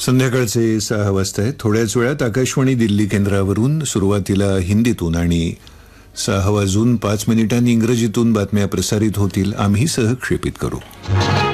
संध्याकाळचे 6 वाजता आहे. थोड्याच वेळात आकाशवाणी दिल्ली केंद्रावरून सुरुवातीला हिंदीतून आणि 6:05 इंग्रजीतून बातम्या प्रसारित होतील. आम्ही सहक्षेपित करू.